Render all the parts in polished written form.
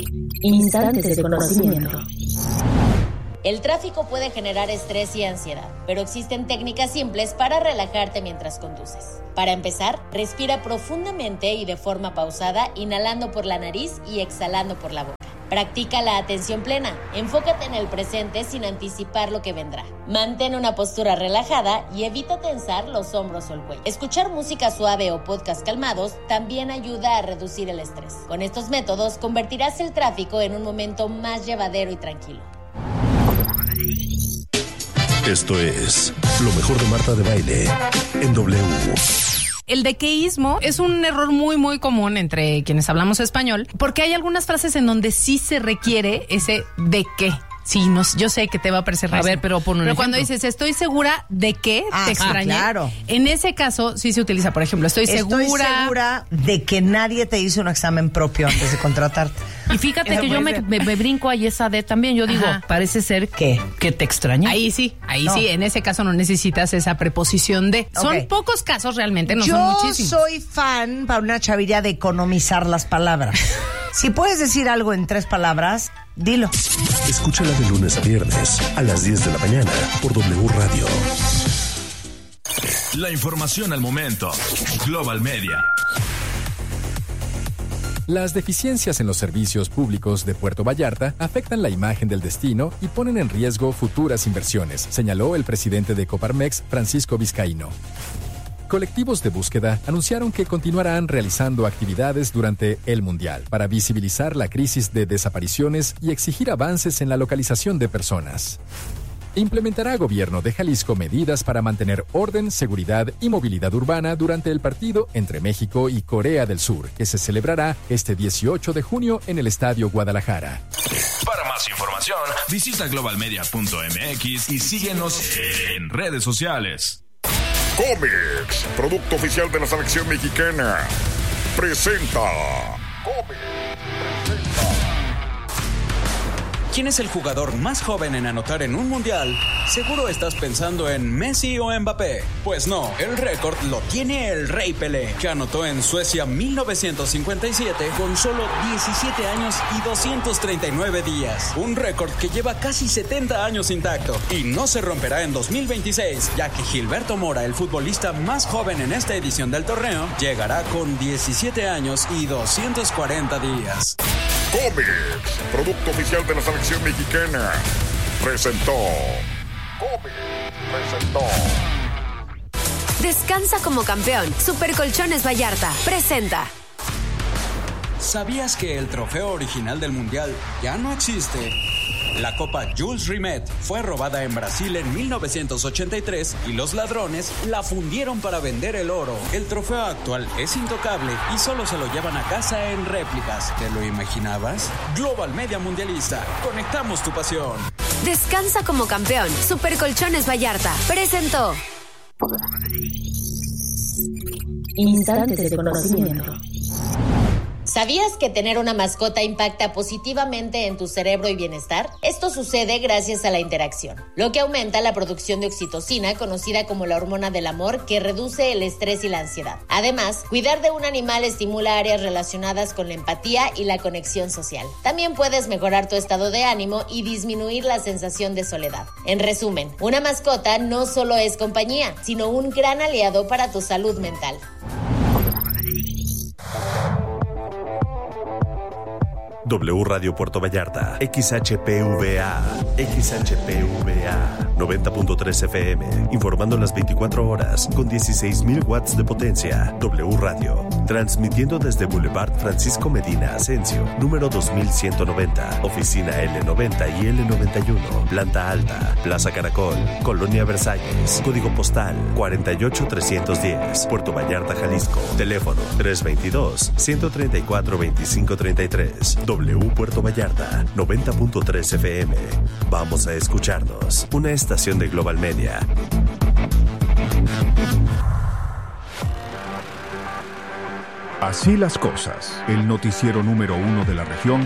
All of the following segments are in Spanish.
Instantes de conocimiento. El tráfico puede generar estrés y ansiedad, pero existen técnicas simples para relajarte mientras conduces. Para empezar, respira profundamente y de forma pausada, inhalando por la nariz y exhalando por la boca. Practica la atención plena. Enfócate en el presente sin anticipar lo que vendrá. Mantén una postura relajada y evita tensar los hombros o el cuello. Escuchar música suave o podcast calmados también ayuda a reducir el estrés. Con estos métodos convertirás el tráfico en un momento más llevadero y tranquilo. Esto es lo mejor de Marta de Baile en W. El dequeísmo es un error muy, muy común entre quienes hablamos español, porque hay algunas frases en donde sí se requiere ese de qué. Sí, yo sé que te va a parecer raro. A ver, pero pon un ejemplo. Cuando dices, estoy segura de que te extrañé. Claro. En ese caso, sí se utiliza, por ejemplo, estoy segura de que nadie te hizo un examen propio antes de contratarte. Y fíjate que yo me brinco ahí esa de también. Yo digo, parece ser que te extrañé. Ahí sí, en ese caso no necesitas esa preposición de. Son pocos casos realmente, no son muchísimos. Yo soy fan, para una chavilla, de economizar las palabras. Si puedes decir algo en 3 palabras, dilo. Escúchala de lunes a viernes a las 10 de la mañana por W Radio. La información al momento. Global Media. Las deficiencias en los servicios públicos de Puerto Vallarta afectan la imagen del destino y ponen en riesgo futuras inversiones, señaló el presidente de Coparmex, Francisco Vizcaíno. Colectivos de búsqueda anunciaron que continuarán realizando actividades durante el Mundial para visibilizar la crisis de desapariciones y exigir avances en la localización de personas. Implementará Gobierno de Jalisco medidas para mantener orden, seguridad y movilidad urbana durante el partido entre México y Corea del Sur, que se celebrará este 18 de junio en el Estadio Guadalajara. Para más información, visita globalmedia.mx y síguenos en redes sociales. Comex, producto oficial de la selección mexicana, presenta. ¿Quién es el jugador más joven en anotar en un mundial? Seguro estás pensando en Messi o Mbappé. Pues no, el récord lo tiene el Rey Pelé, que anotó en Suecia 1957 con solo 17 años y 239 días. Un récord que lleva casi 70 años intacto y no se romperá en 2026, ya que Gilberto Mora, el futbolista más joven en esta edición del torneo, llegará con 17 años y 240 días. Comex, producto oficial de la selección mexicana, presentó. Descansa como campeón. Super Colchones Vallarta presenta. ¿Sabías que el trofeo original del Mundial ya no existe? La Copa Jules Rimet fue robada en Brasil en 1983 y los ladrones la fundieron para vender el oro. El trofeo actual es intocable y solo se lo llevan a casa en réplicas. ¿Te lo imaginabas? Global Media Mundialista. Conectamos tu pasión. Descansa como campeón. Super Colchones Vallarta presentó. Instantes de conocimiento. ¿Sabías que tener una mascota impacta positivamente en tu cerebro y bienestar? Esto sucede gracias a la interacción, lo que aumenta la producción de oxitocina, conocida como la hormona del amor, que reduce el estrés y la ansiedad. Además, cuidar de un animal estimula áreas relacionadas con la empatía y la conexión social. También puedes mejorar tu estado de ánimo y disminuir la sensación de soledad. En resumen, una mascota no solo es compañía, sino un gran aliado para tu salud mental. W Radio Puerto Vallarta, XHPVA, 90.3 FM, informando las 24 horas con 16,000 watts de potencia. W Radio, transmitiendo desde Boulevard Francisco Medina Asensio, número 2190, oficina L90 y L91, planta alta, Plaza Caracol, Colonia Versalles, código postal 48310, Puerto Vallarta, Jalisco, teléfono 322-134-2533. W Puerto Vallarta, 90.3 FM. Vamos a escucharnos. Una estación de Global Media. Así las cosas. El noticiero número 1 de la región.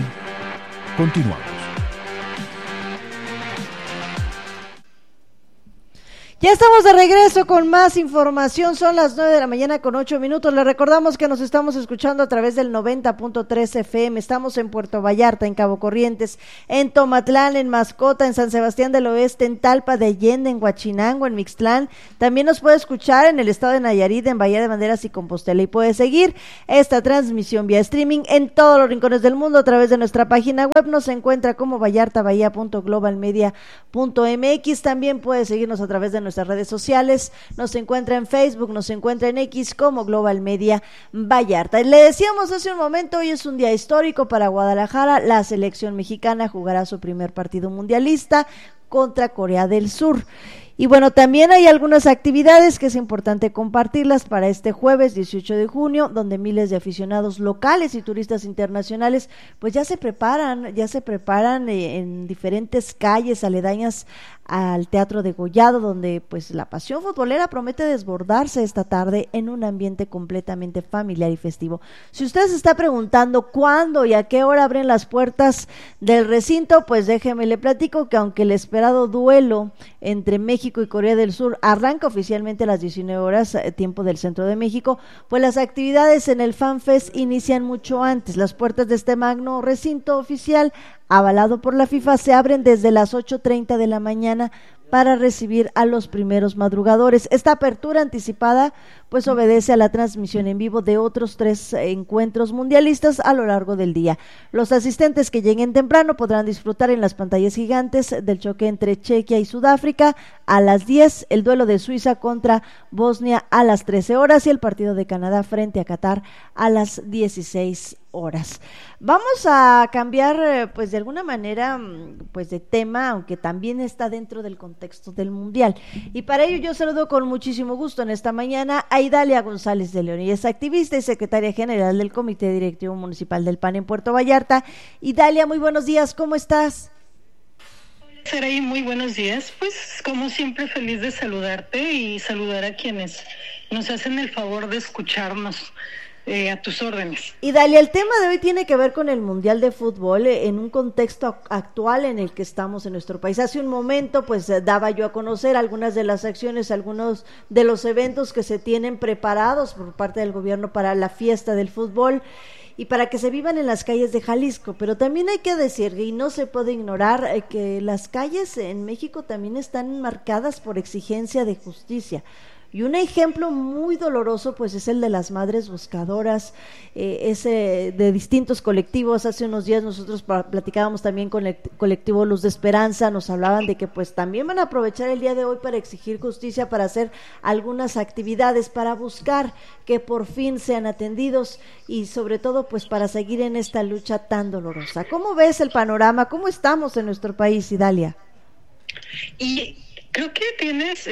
Continuamos. Ya estamos de regreso con más información, son las 9:08 a.m. Les recordamos que nos estamos escuchando a través del 90.3 FM, estamos en Puerto Vallarta, en Cabo Corrientes, en Tomatlán, en Mascota, en San Sebastián del Oeste, en Talpa de Allende, en Huachinango, en Mixtlán. También nos puede escuchar en el estado de Nayarit, en Bahía de Banderas y Compostela, y puede seguir esta transmisión vía streaming en todos los rincones del mundo a través de nuestra página web. Nos encuentra como vallartabahía.globalmedia.mx. También puede seguirnos a través de nuestras redes sociales, nos encuentra en Facebook, nos encuentra en X como Global Media Vallarta. Le decíamos hace un momento, hoy es un día histórico para Guadalajara, la selección mexicana jugará su primer partido mundialista contra Corea del Sur. Y bueno, también hay algunas actividades que es importante compartirlas para este jueves 18 de junio, donde miles de aficionados locales y turistas internacionales pues ya se preparan en diferentes calles aledañas al Teatro Degollado, donde pues la pasión futbolera promete desbordarse esta tarde en un ambiente completamente familiar y festivo. Si usted se está preguntando cuándo y a qué hora abren las puertas del recinto, pues déjeme le platico que aunque el esperado duelo entre México y Corea del Sur arranca oficialmente a las 19 horas, tiempo del centro de México, pues las actividades en el FanFest inician mucho antes. Las puertas de este magno recinto oficial, avalado por la FIFA, se abren desde las 8:30 de la mañana para recibir a los primeros madrugadores. Esta apertura anticipada pues obedece a la transmisión en vivo de otros 3 encuentros mundialistas a lo largo del día. Los asistentes que lleguen temprano podrán disfrutar en las pantallas gigantes del choque entre Chequia y Sudáfrica a las 10, el duelo de Suiza contra Bosnia a las 13 horas y el partido de Canadá frente a Qatar a las 16 horas. Vamos a cambiar pues de alguna manera pues de tema, aunque también está dentro del contexto del Mundial, y para ello yo saludo con muchísimo gusto en esta mañana a Idalia González de León. Ella es activista y secretaria general del Comité Directivo Municipal del PAN en Puerto Vallarta. Idalia, muy buenos días, ¿cómo estás? Saraí, muy buenos días. Pues como siempre, feliz de saludarte y saludar a quienes nos hacen el favor de escucharnos. A tus órdenes. Y Dalia, el tema de hoy tiene que ver con el Mundial de Fútbol en un contexto actual en el que estamos en nuestro país. Hace un momento pues daba yo a conocer algunas de las acciones, algunos de los eventos que se tienen preparados por parte del gobierno para la fiesta del fútbol y para que se vivan en las calles de Jalisco, pero también hay que decir, y no se puede ignorar, que las calles en México también están marcadas por exigencia de justicia. Y un ejemplo muy doloroso pues es el de las madres buscadoras, de distintos colectivos. Hace unos días nosotros platicábamos también con el colectivo Luz de Esperanza, nos hablaban de que pues también van a aprovechar el día de hoy para exigir justicia, para hacer algunas actividades, para buscar que por fin sean atendidos y sobre todo pues para seguir en esta lucha tan dolorosa. ¿Cómo ves el panorama? ¿Cómo estamos en nuestro país, Idalia? Y creo que tienes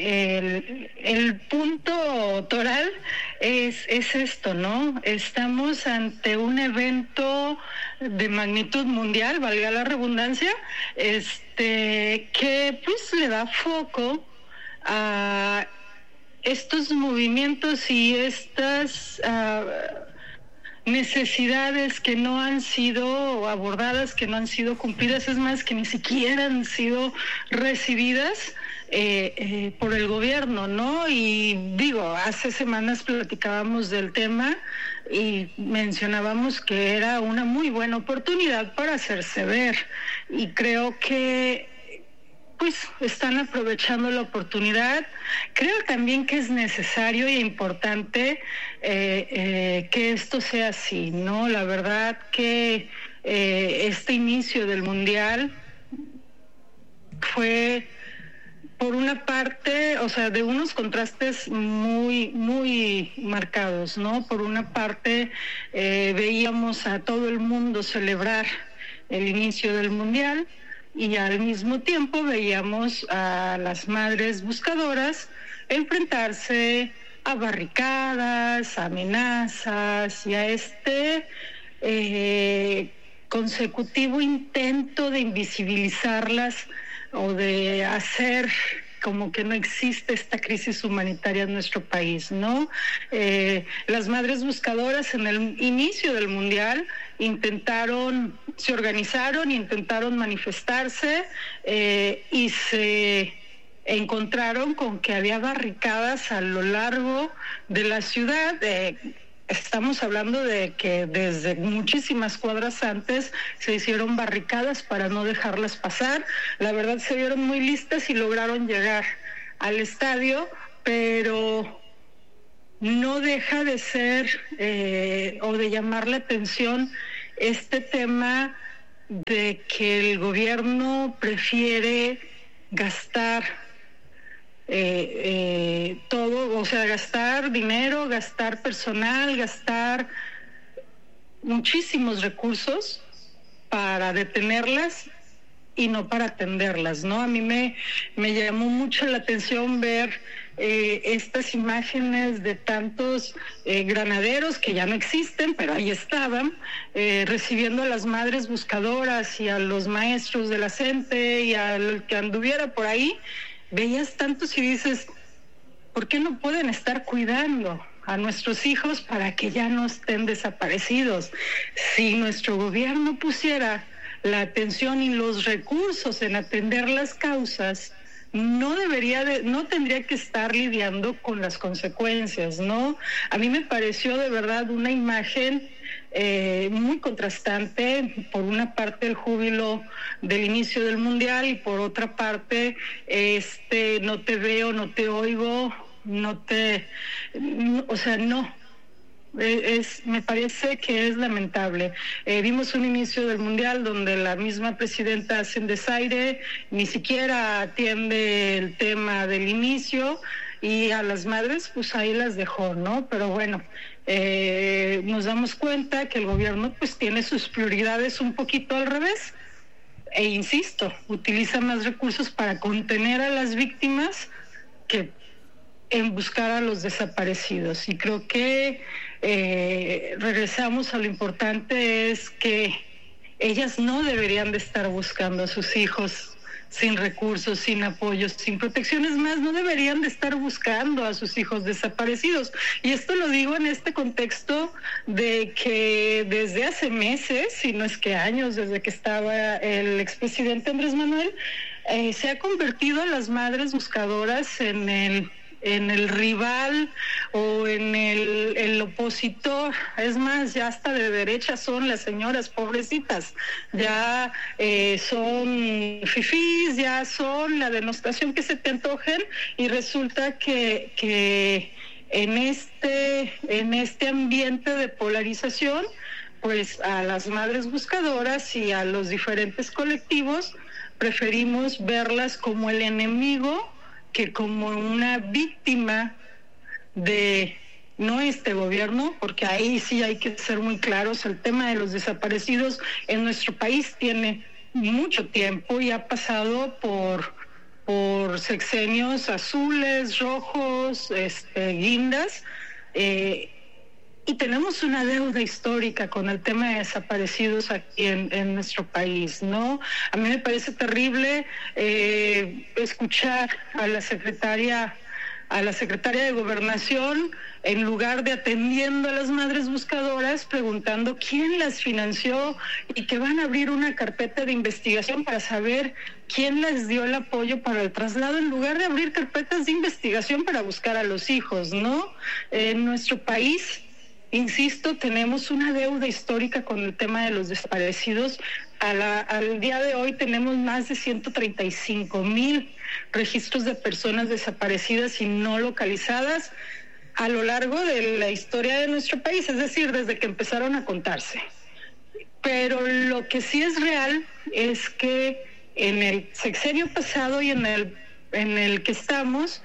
el punto toral es esto, ¿no? Estamos ante un evento de magnitud mundial, valga la redundancia, que pues le da foco a estos movimientos y estas necesidades que no han sido abordadas, que no han sido cumplidas, es más, que ni siquiera han sido recibidas por el gobierno, ¿no? Y digo, hace semanas platicábamos del tema y mencionábamos que era una muy buena oportunidad para hacerse ver, y creo que pues están aprovechando la oportunidad. Creo también que es necesario e importante que esto sea así, ¿no? La verdad que este inicio del Mundial fue, por una parte, o sea, de unos contrastes muy, muy marcados, ¿no? Por una parte, veíamos a todo el mundo celebrar el inicio del Mundial, y al mismo tiempo veíamos a las madres buscadoras enfrentarse a barricadas, a amenazas y a este consecutivo intento de invisibilizarlas o de hacer como que no existe esta crisis humanitaria en nuestro país, ¿no? Las madres buscadoras en el inicio del Mundial se organizaron, intentaron manifestarse y se encontraron con que había barricadas a lo largo de la ciudad. Estamos hablando de que desde muchísimas cuadras antes se hicieron barricadas para no dejarlas pasar. La verdad se vieron muy listas y lograron llegar al estadio, pero no deja de ser o de llamar la atención este tema de que el gobierno prefiere gastar todo, o sea, gastar dinero, gastar personal, gastar muchísimos recursos para detenerlas y no para atenderlas, ¿no? A mí me llamó mucho la atención ver estas imágenes de tantos granaderos que ya no existen, pero ahí estaban, recibiendo a las madres buscadoras y a los maestros de la CENTE y al que anduviera por ahí. Veías tantos y dices, ¿por qué no pueden estar cuidando a nuestros hijos para que ya no estén desaparecidos? Si nuestro gobierno pusiera la atención y los recursos en atender las causas, no tendría que estar lidiando con las consecuencias, ¿no? A mí me pareció de verdad una imagen muy contrastante. Por una parte el júbilo del inicio del mundial y por otra parte no te veo, no te oigo, me parece que es lamentable. Vimos un inicio del mundial donde la misma presidenta hace un desaire, ni siquiera atiende el tema del inicio, y a las madres pues ahí las dejó, ¿no? Pero bueno, nos damos cuenta que el gobierno pues tiene sus prioridades un poquito al revés, e insisto, utiliza más recursos para contener a las víctimas que en buscar a los desaparecidos. Y creo que regresamos a lo importante, es que ellas no deberían de estar buscando a sus hijos sin recursos, sin apoyos, sin protecciones, más no deberían de estar buscando a sus hijos desaparecidos. Y esto lo digo en este contexto de que desde hace meses, si no es que años, desde que estaba el expresidente Andrés Manuel, se ha convertido a las madres buscadoras en el rival o en el opositor. Es más, ya hasta de derecha son las señoras pobrecitas, ya son fifís, ya son la denostación que se te antojen, y resulta que en este ambiente de polarización, pues a las madres buscadoras y a los diferentes colectivos preferimos verlas como el enemigo que como una víctima de no este gobierno, porque ahí sí hay que ser muy claros. El tema de los desaparecidos en nuestro país tiene mucho tiempo y ha pasado por sexenios azules, rojos, guindas, y tenemos una deuda histórica con el tema de desaparecidos aquí en nuestro país, ¿no? A mí me parece terrible escuchar a la secretaria de Gobernación, en lugar de atendiendo a las madres buscadoras, preguntando quién las financió y que van a abrir una carpeta de investigación para saber quién les dio el apoyo para el traslado, en lugar de abrir carpetas de investigación para buscar a los hijos, ¿no? En nuestro país, insisto, tenemos una deuda histórica con el tema de los desaparecidos. Al día de hoy tenemos más de 135,000 registros de personas desaparecidas y no localizadas a lo largo de la historia de nuestro país, es decir, desde que empezaron a contarse. Pero lo que sí es real es que en el sexenio pasado y en el que estamos,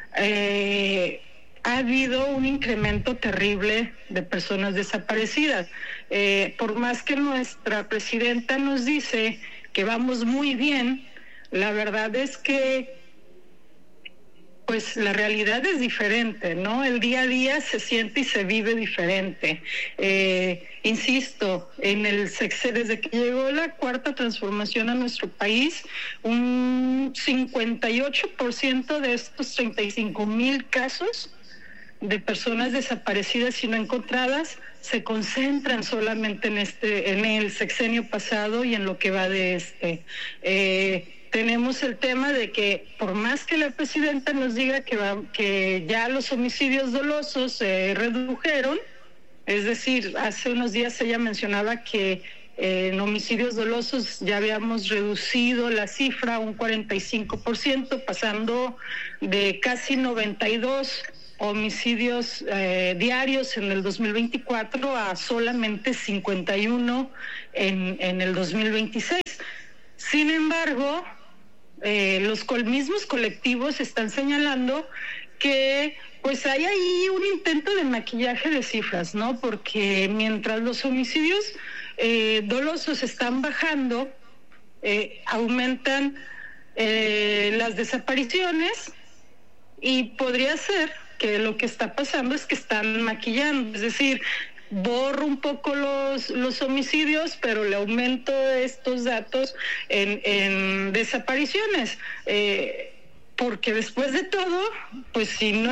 ha habido un incremento terrible de personas desaparecidas. Por más que nuestra presidenta nos dice que vamos muy bien, la verdad es que pues la realidad es diferente, ¿no? El día a día se siente y se vive diferente. Insisto, desde que llegó la cuarta transformación a nuestro país, un 58% de estos 35,000 casos de personas desaparecidas y no encontradas se concentran solamente en el sexenio pasado y en lo que va de tenemos el tema de que por más que la presidenta nos diga que ya los homicidios dolosos se redujeron, es decir, hace unos días ella mencionaba que en homicidios dolosos ya habíamos reducido la cifra un 45%, pasando de casi 92 homicidios diarios en el 2024 a solamente 51 en el 2026. Sin embargo, los mismos colectivos están señalando que pues hay ahí un intento de maquillaje de cifras, ¿no? Porque mientras los homicidios dolosos están bajando, aumentan las desapariciones, y podría ser que lo que está pasando es que están maquillando, es decir, borro un poco los homicidios, pero le aumento estos datos en desapariciones, porque después de todo, pues si no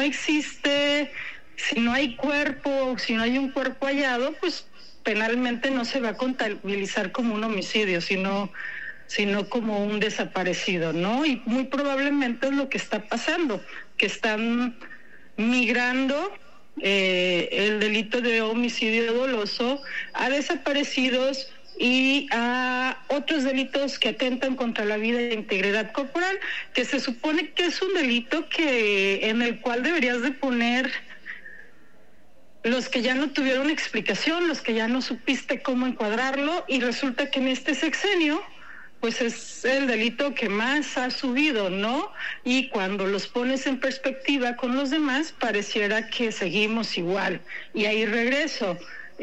hay cuerpo, si no hay un cuerpo hallado, pues penalmente no se va a contabilizar como un homicidio, sino como un desaparecido, ¿no? Y muy probablemente es lo que está pasando, que están migrando el delito de homicidio doloso a desaparecidos y a otros delitos que atentan contra la vida e integridad corporal, que se supone que es un delito en el cual deberías de poner los que ya no tuvieron explicación, los que ya no supiste cómo encuadrarlo, y resulta que en este sexenio pues es el delito que más ha subido, ¿no? Y cuando los pones en perspectiva con los demás, pareciera que seguimos igual. Y ahí regreso.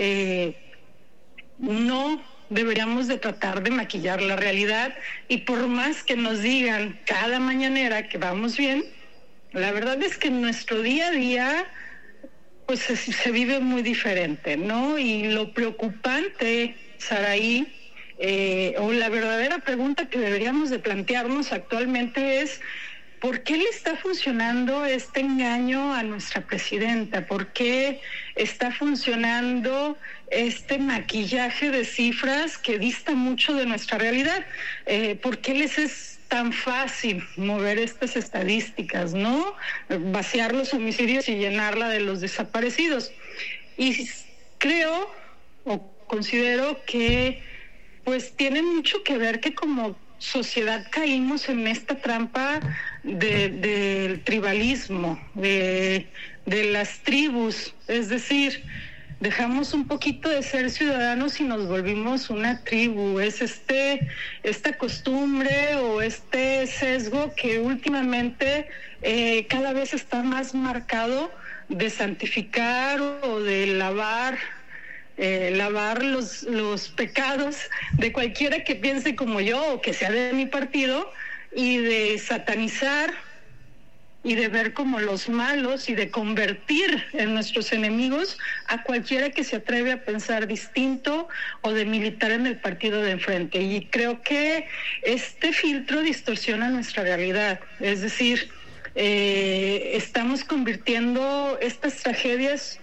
No deberíamos de tratar de maquillar la realidad, y por más que nos digan cada mañanera que vamos bien, la verdad es que en nuestro día a día pues se vive muy diferente, ¿no? Y lo preocupante, Saraí, o la verdadera pregunta que deberíamos de plantearnos actualmente es: ¿por qué le está funcionando este engaño a nuestra presidenta? ¿Por qué está funcionando este maquillaje de cifras que dista mucho de nuestra realidad? ¿Por qué les es tan fácil mover estas estadísticas, ¿no? Vaciar los homicidios y llenarla de los desaparecidos. Y creo o considero que pues tiene mucho que ver que como sociedad caímos en esta trampa del tribalismo, de las tribus, es decir, dejamos un poquito de ser ciudadanos y nos volvimos una tribu. Es esta costumbre o este sesgo que últimamente cada vez está más marcado de santificar o de lavar los pecados de cualquiera que piense como yo o que sea de mi partido, y de satanizar y de ver como los malos y de convertir en nuestros enemigos a cualquiera que se atreve a pensar distinto o de militar en el partido de enfrente. Y creo que este filtro distorsiona nuestra realidad. Es decir, estamos convirtiendo estas tragedias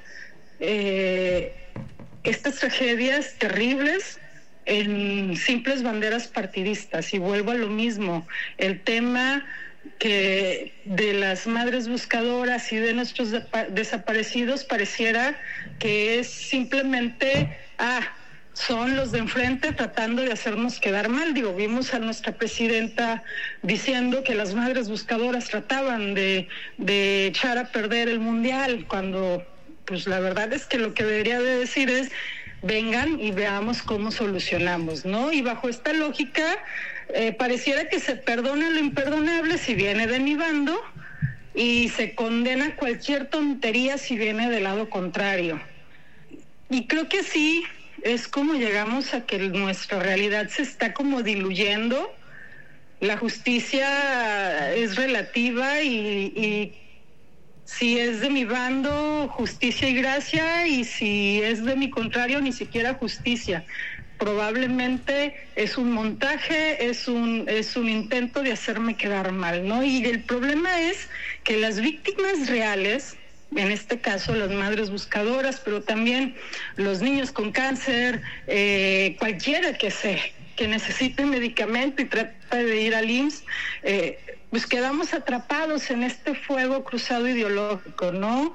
terribles en simples banderas partidistas. Y vuelvo a lo mismo, el tema que de las madres buscadoras y de nuestros desaparecidos pareciera que es simplemente son los de enfrente tratando de hacernos quedar mal. Vimos a nuestra presidenta diciendo que las madres buscadoras trataban de echar a perder el mundial, cuando pues la verdad es que lo que debería de decir es: vengan y veamos cómo solucionamos, ¿no? Y bajo esta lógica, pareciera que se perdona lo imperdonable si viene de mi bando, y se condena cualquier tontería si viene del lado contrario. Y creo que así es como llegamos a que nuestra realidad se está como diluyendo. La justicia es relativa y si es de mi bando, justicia y gracia, y si es de mi contrario, ni siquiera justicia. Probablemente es un montaje, es un intento de hacerme quedar mal, ¿no? Y el problema es que las víctimas reales en este caso las madres buscadoras, pero también los niños con cáncer, cualquiera que necesite medicamento y trata de ir al IMSS, pues quedamos atrapados en este fuego cruzado ideológico, ¿no?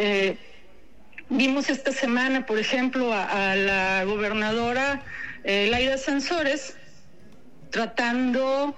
Vimos esta semana, por ejemplo, a la gobernadora Laida Sansores tratando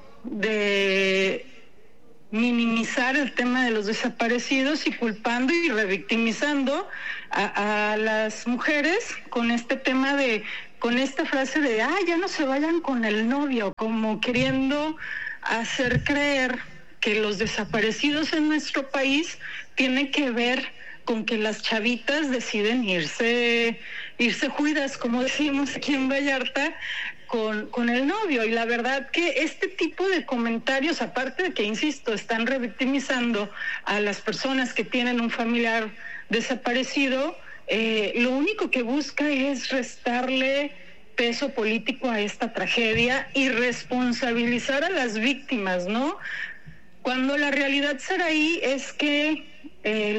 de minimizar el tema de los desaparecidos y culpando y revictimizando a las mujeres con este tema con esta frase de, ya no se vayan con el novio, como queriendo hacer creer que los desaparecidos en nuestro país tienen que ver con que las chavitas deciden irse juidas, como decimos aquí en Vallarta, con el novio. Y la verdad que este tipo de comentarios, aparte de que, insisto, están revictimizando a las personas que tienen un familiar desaparecido, lo único que busca es restarle peso político a esta tragedia y responsabilizar a las víctimas, ¿no? Cuando la realidad, Saraí, es que el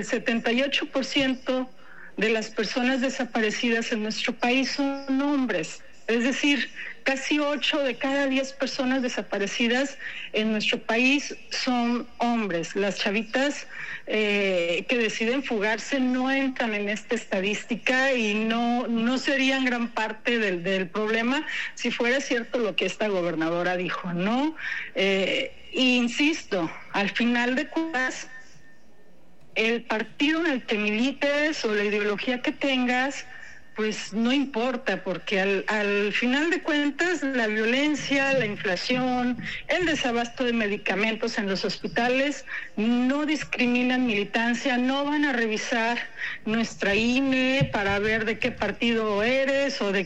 78% de las personas desaparecidas en nuestro país son hombres. Es decir, casi 8 de cada 10 personas desaparecidas en nuestro país son hombres. Las chavitas que deciden fugarse no entran en esta estadística y no serían gran parte del problema si fuera cierto lo que esta gobernadora dijo, ¿no? Insisto, al final de cuentas, el partido en el que milites o la ideología que tengas, pues no importa, porque al final de cuentas la violencia, la inflación, el desabasto de medicamentos en los hospitales no discriminan militancia, no van a revisar nuestra INE para ver de qué partido eres o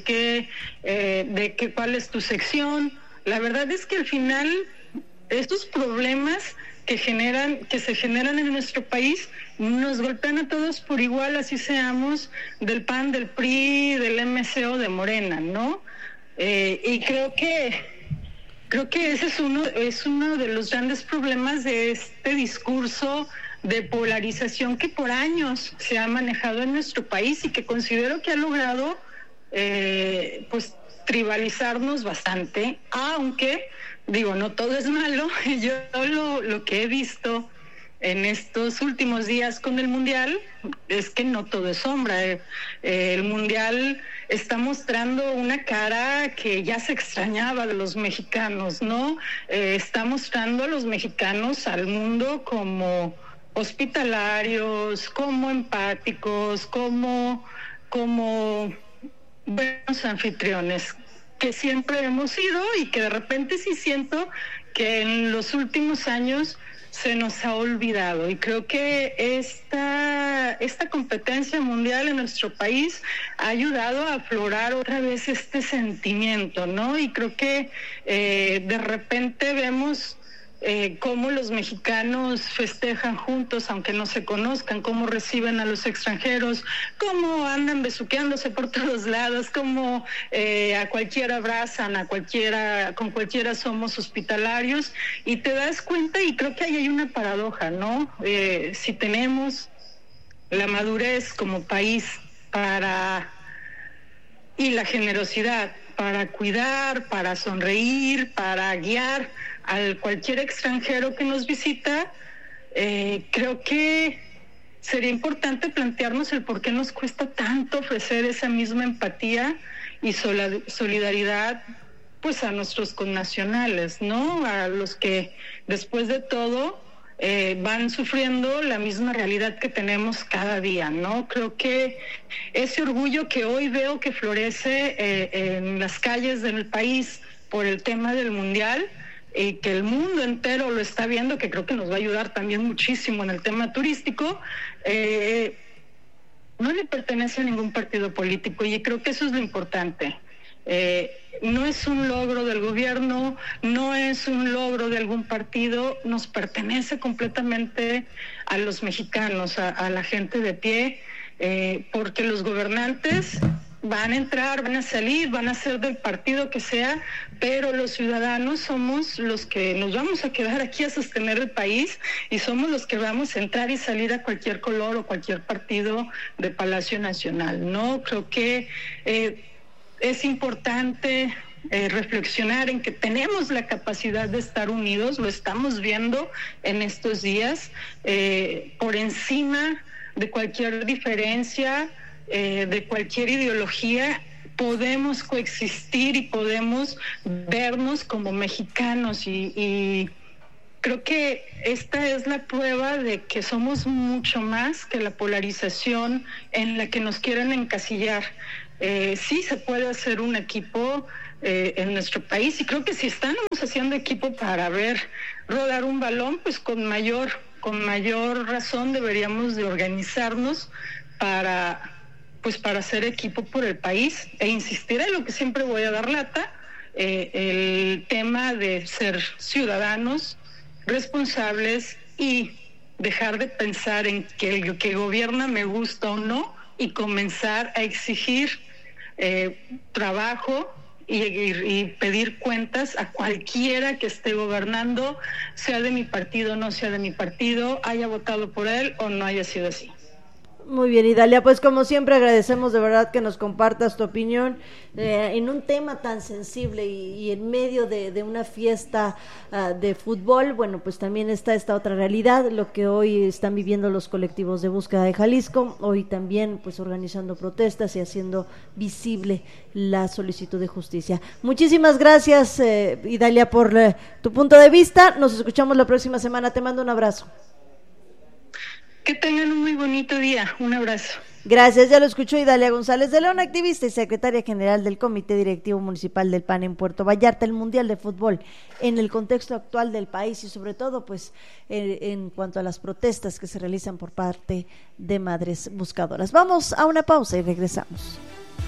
cuál es tu sección. La verdad es que al final estos problemas que se generan en nuestro país nos golpean a todos por igual, así seamos del PAN, del PRI, del MC o de Morena, ¿no? Y creo que ese es uno de los grandes problemas de este discurso de polarización que por años se ha manejado en nuestro país y que considero que ha logrado pues tribalizarnos bastante, aunque digo, no todo es malo. Yo lo que he visto en estos últimos días con el Mundial es que no todo es sombra. El Mundial está mostrando una cara que ya se extrañaba de los mexicanos, ¿no? Está mostrando a los mexicanos al mundo como hospitalarios, como empáticos, como buenos anfitriones, que siempre hemos sido y que de repente sí siento que en los últimos años se nos ha olvidado. Y creo que esta competencia mundial en nuestro país ha ayudado a aflorar otra vez este sentimiento, ¿no? Y creo que de repente vemos cómo los mexicanos festejan juntos aunque no se conozcan, cómo reciben a los extranjeros, cómo andan besuqueándose por todos lados, cómo a cualquiera abrazan, con cualquiera somos hospitalarios, y te das cuenta, y creo que ahí hay una paradoja, ¿no? Si tenemos la madurez como país y la generosidad para cuidar, para sonreír, para guiar a cualquier extranjero que nos visita, creo que sería importante plantearnos el por qué nos cuesta tanto ofrecer esa misma empatía y solidaridad pues a nuestros connacionales, ¿no? A los que después de todo van sufriendo la misma realidad que tenemos cada día, ¿no? Creo que ese orgullo que hoy veo que florece en las calles del país por el tema del Mundial, que el mundo entero lo está viendo, que creo que nos va a ayudar también muchísimo en el tema turístico, no le pertenece a ningún partido político, y creo que eso es lo importante. No es un logro del gobierno, no es un logro de algún partido, nos pertenece completamente a los mexicanos, a la gente de pie, porque los gobernantes van a entrar, van a salir, van a ser del partido que sea, pero los ciudadanos somos los que nos vamos a quedar aquí a sostener el país y somos los que vamos a entrar y salir a cualquier color o cualquier partido de Palacio Nacional, ¿no? Creo que es importante reflexionar en que tenemos la capacidad de estar unidos, lo estamos viendo en estos días, por encima de cualquier diferencia, de cualquier ideología, podemos coexistir y podemos vernos como mexicanos y creo que esta es la prueba de que somos mucho más que la polarización en la que nos quieren encasillar. Sí se puede hacer un equipo en nuestro país y creo que si estamos haciendo equipo para ver rodar un balón, pues con mayor razón deberíamos de organizarnos para hacer equipo por el país e insistir en lo que siempre voy a dar lata, el tema de ser ciudadanos responsables y dejar de pensar en que el que gobierna me gusta o no y comenzar a exigir trabajo y pedir cuentas a cualquiera que esté gobernando, sea de mi partido o no sea de mi partido, haya votado por él o no haya sido así. Muy bien, Idalia, pues como siempre agradecemos de verdad que nos compartas tu opinión en un tema tan sensible y en medio de una fiesta de fútbol. Bueno, pues también está esta otra realidad, lo que hoy están viviendo los colectivos de búsqueda de Jalisco, hoy también pues organizando protestas y haciendo visible la solicitud de justicia. Muchísimas gracias, Idalia, por tu punto de vista. Nos escuchamos la próxima semana, te mando un abrazo. Que tengan un muy bonito día. Un abrazo. Gracias, ya lo escuchó Idalia González de León, activista y secretaria general del Comité Directivo Municipal del PAN en Puerto Vallarta. El Mundial de Fútbol en el contexto actual del país y sobre todo pues en cuanto a las protestas que se realizan por parte de madres buscadoras. Vamos a una pausa y regresamos.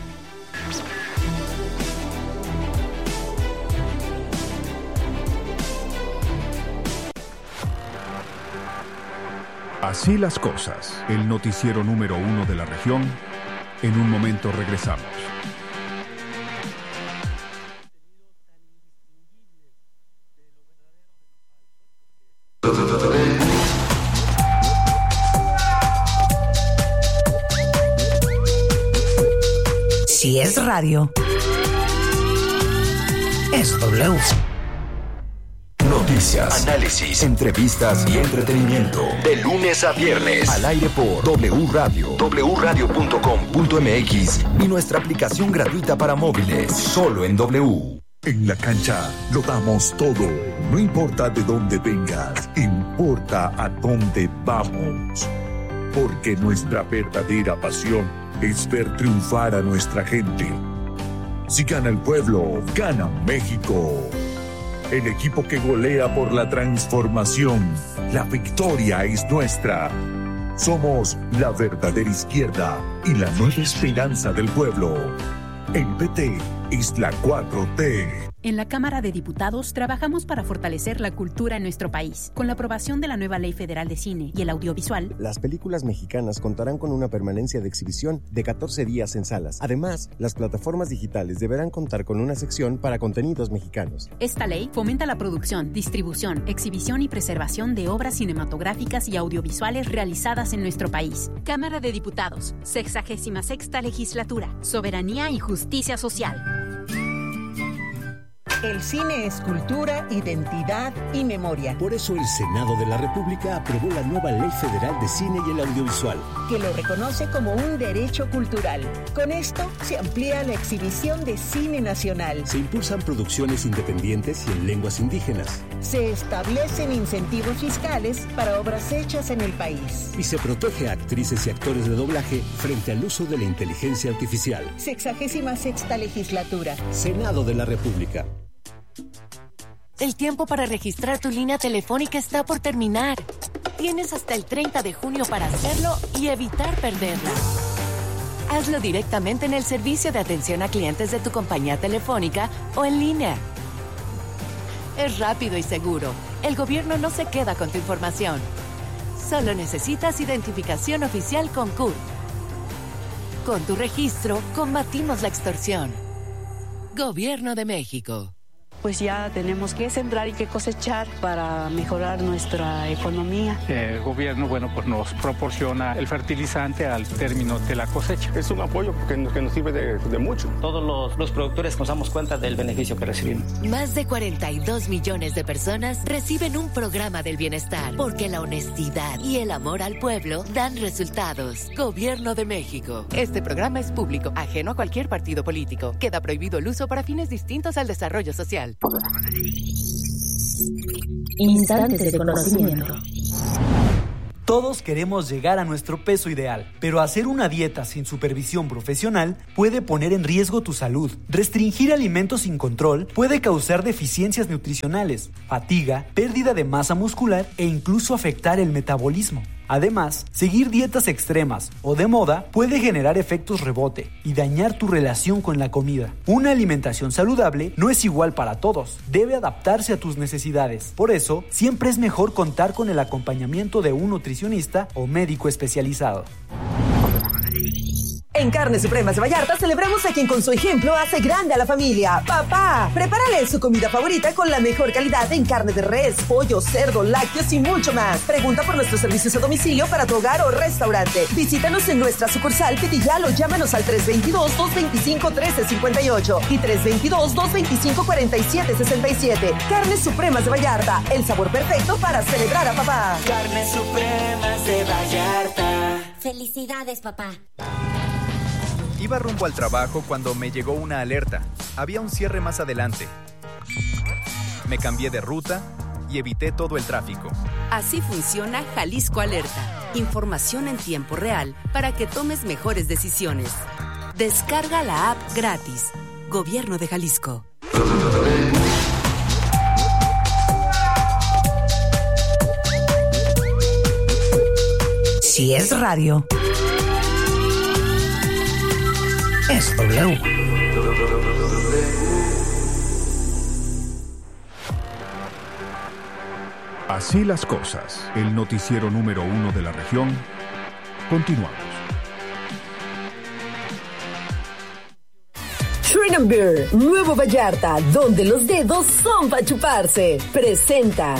Así las cosas, el noticiero número 1 de la región. En un momento regresamos. Si es radio, es W. Noticias, análisis, entrevistas y entretenimiento. De lunes a viernes. Al aire por W Radio, wradio.com.mx y nuestra aplicación gratuita para móviles. Solo en W. En la cancha lo damos todo. No importa de dónde vengas, importa a dónde vamos. Porque nuestra verdadera pasión es ver triunfar a nuestra gente. Si gana el pueblo, gana México. El equipo que golea por la transformación. La victoria es nuestra. Somos la verdadera izquierda y la nueva esperanza del pueblo. El PT es la 4T. En la Cámara de Diputados trabajamos para fortalecer la cultura en nuestro país. Con la aprobación de la nueva Ley Federal de Cine y el Audiovisual, las películas mexicanas contarán con una permanencia de exhibición de 14 días en salas. Además, las plataformas digitales deberán contar con una sección para contenidos mexicanos. Esta ley fomenta la producción, distribución, exhibición y preservación de obras cinematográficas y audiovisuales realizadas en nuestro país. Cámara de Diputados, 66ª Legislatura, Soberanía y Justicia Social. El cine es cultura, identidad y memoria. Por eso el Senado de la República aprobó la nueva Ley Federal de Cine y el Audiovisual, que lo reconoce como un derecho cultural. Con esto se amplía la exhibición de cine nacional. Se impulsan producciones independientes y en lenguas indígenas. Se establecen incentivos fiscales para obras hechas en el país. Y se protege a actrices y actores de doblaje frente al uso de la inteligencia artificial. 66ª Legislatura. Senado de la República. El tiempo para registrar tu línea telefónica está por terminar. Tienes hasta el 30 de junio para hacerlo y evitar perderla. Hazlo directamente en el servicio de atención a clientes de tu compañía telefónica o en línea. Es rápido y seguro. El gobierno no se queda con tu información. Solo necesitas identificación oficial con CURP. Con tu registro, combatimos la extorsión. Gobierno de México. Pues ya tenemos que sembrar y que cosechar para mejorar nuestra economía. El gobierno, pues nos proporciona el fertilizante al término de la cosecha. Es un apoyo que nos sirve de mucho. Todos los productores nos damos cuenta del beneficio que recibimos. Más de 42 millones de personas reciben un programa del bienestar, porque la honestidad y el amor al pueblo dan resultados. Gobierno de México. Este programa es público, ajeno a cualquier partido político. Queda prohibido el uso para fines distintos al desarrollo social. Instantes de conocimiento. Todos queremos llegar a nuestro peso ideal, pero hacer una dieta sin supervisión profesional puede poner en riesgo tu salud. Restringir alimentos sin control puede causar deficiencias nutricionales, fatiga, pérdida de masa muscular e incluso afectar el metabolismo. Además, seguir dietas extremas o de moda puede generar efectos rebote y dañar tu relación con la comida. Una alimentación saludable no es igual para todos, debe adaptarse a tus necesidades. Por eso, siempre es mejor contar con el acompañamiento de un nutricionista o médico especializado. En Carnes Supremas de Vallarta celebramos a quien con su ejemplo hace grande a la familia. Papá, prepárale su comida favorita con la mejor calidad en carne de res, pollo, cerdo, lácteos y mucho más. Pregunta por nuestros servicios a domicilio para tu hogar o restaurante. Visítanos en nuestra sucursal Petillal o llámanos al 322-225-1358 y 322-225-4767. Carnes Supremas de Vallarta, el sabor perfecto para celebrar a papá. Carnes Supremas de Vallarta. Felicidades, papá. Iba rumbo al trabajo cuando me llegó una alerta. Había un cierre más adelante. Me cambié de ruta y evité todo el tráfico. Así funciona Jalisco Alerta. Información en tiempo real para que tomes mejores decisiones. Descarga la app gratis. Gobierno de Jalisco. Si es radio, es W. Así las cosas. El noticiero número 1 de la región. Continuamos. Shrine Beer, Nuevo Vallarta, donde los dedos son para chuparse. Presenta.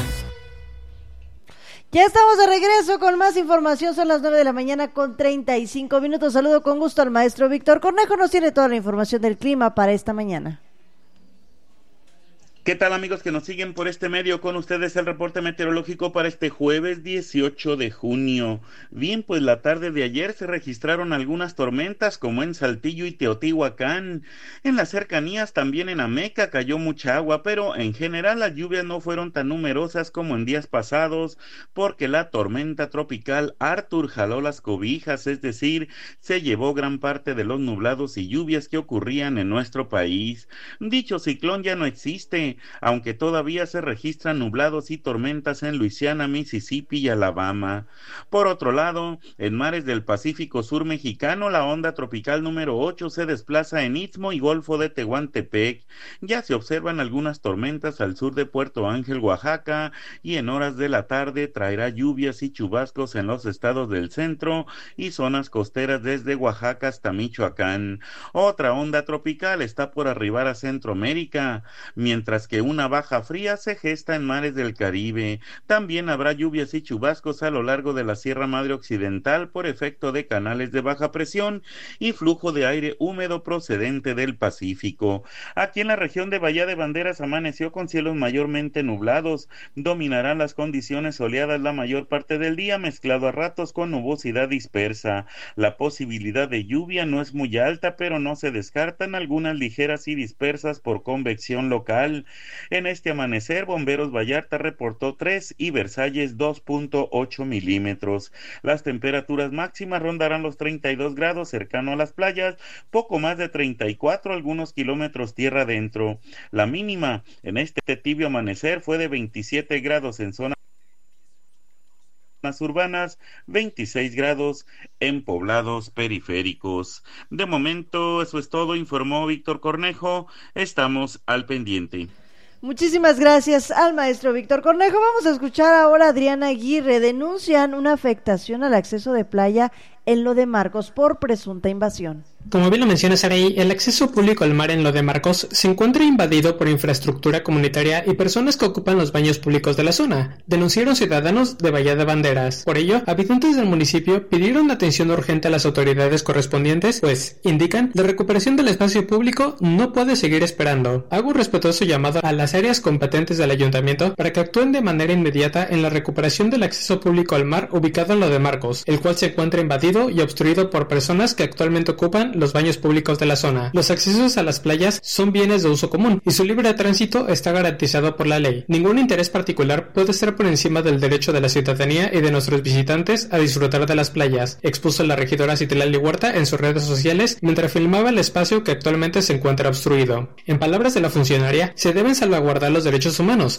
Ya estamos de regreso con más información, son las 9 de la mañana con 35 minutos. Saludo con gusto al maestro Víctor Cornejo, nos tiene toda la información del clima para esta mañana. ¿Qué tal, amigos que nos siguen por este medio? Con ustedes el reporte meteorológico para este jueves 18 de junio. Bien, pues la tarde de ayer se registraron algunas tormentas como en Saltillo y Teotihuacán. En las cercanías, también en Ameca, cayó mucha agua, pero en general las lluvias no fueron tan numerosas como en días pasados, porque la tormenta tropical Arthur jaló las cobijas, es decir, se llevó gran parte de los nublados y lluvias que ocurrían en nuestro país. Dicho ciclón ya no existe, aunque todavía se registran nublados y tormentas en Luisiana, Mississippi y Alabama. Por otro lado, en mares del Pacífico Sur mexicano, la onda tropical número 8 se desplaza en Istmo y Golfo de Tehuantepec. Ya se observan algunas tormentas al sur de Puerto Ángel, Oaxaca, y en horas de la tarde traerá lluvias y chubascos en los estados del centro y zonas costeras desde Oaxaca hasta Michoacán. Otra onda tropical está por arribar a Centroamérica, mientras que una baja fría se gesta en mares del Caribe. También habrá lluvias y chubascos a lo largo de la Sierra Madre Occidental por efecto de canales de baja presión y flujo de aire húmedo procedente del Pacífico. Aquí en la región de Bahía de Banderas amaneció con cielos mayormente nublados. Dominarán las condiciones soleadas la mayor parte del día, mezclado a ratos con nubosidad dispersa. La posibilidad de lluvia no es muy alta, pero no se descartan algunas ligeras y dispersas por convección local. En este amanecer, Bomberos Vallarta reportó 3 y Versalles 2.8 milímetros. Las temperaturas máximas rondarán los 32 grados cercano a las playas, poco más de 34 algunos kilómetros tierra adentro. La mínima en este tibio amanecer fue de 27 grados en zonas urbanas, 26 grados en poblados periféricos. De momento, eso es todo, informó Víctor Cornejo. Estamos al pendiente. Muchísimas gracias al maestro Víctor Cornejo. Vamos a escuchar ahora a Adriana Aguirre. Denuncian una afectación al acceso de playa en lo de Marcos por presunta invasión. Como bien lo menciona Saraí, el acceso público al mar en Lo de Marcos se encuentra invadido por infraestructura comunitaria y personas que ocupan los baños públicos de la zona, denunciaron ciudadanos de Bahía de Banderas. Por ello, habitantes del municipio pidieron atención urgente a las autoridades correspondientes, pues, indican, la recuperación del espacio público no puede seguir esperando. Hago un respetuoso llamado a las áreas competentes del ayuntamiento para que actúen de manera inmediata en la recuperación del acceso público al mar ubicado en Lo de Marcos, el cual se encuentra invadido y obstruido por personas que actualmente ocupan los baños públicos de la zona. Los accesos a las playas son bienes de uso común y su libre tránsito está garantizado por la ley. Ningún interés particular puede estar por encima del derecho de la ciudadanía y de nuestros visitantes a disfrutar de las playas, expuso la regidora Citlali Huerta en sus redes sociales mientras filmaba el espacio que actualmente se encuentra obstruido. En palabras de la funcionaria, se deben salvaguardar los derechos humanos,